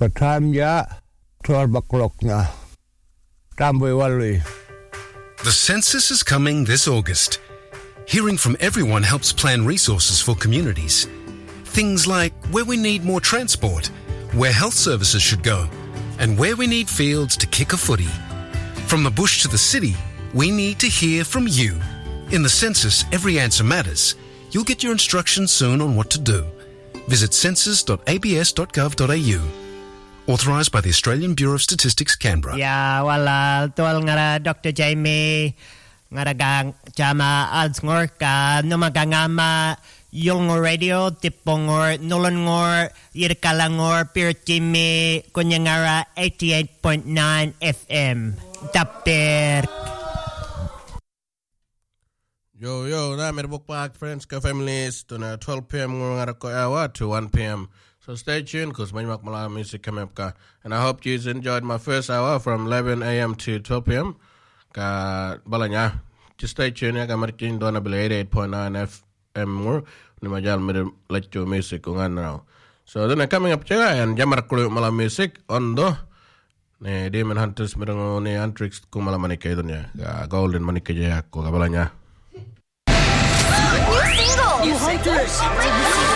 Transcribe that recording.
ก็ทำยะทอบักลกนะตามไปวันเลย The census is coming this August. Hearing from everyone helps plan resources for communities. Things like where we need more transport, where health services should go, and where we need fields to kick a footy. From the bush to the city, we need to hear from you. In the census, every answer matters. You'll get your instructions soon on what to do. Visit census.abs.gov.au. Authorised by the Australian Bureau of Statistics, Canberra. Ya, wala tuwal nga Dr. Jamie nga ragang chama ads ngor ka numagangama yung radio tipongor nulongor yirkalangor pirtimi kunyangara 88.9 FM. Tapir. Yo, na Merbuk Park friends ka families to na 12 p.m. ngara ko awa to 1 p.m. So stay tuned because may makmala music coming up ka. And I hope you enjoyed my first hour from 11 a.m. to 12 p.m. Ka balanya. Just stay tuned ya ka markin do na bila 88.9 FM mo ni majal mir let your music ungan now. So then coming up chega and jamar kulo mala music on do ne Demon Hunters mirang ne Antrix ko mala manike do nya. Ka golden manike ja ko ka balanya. New single. You Hunters.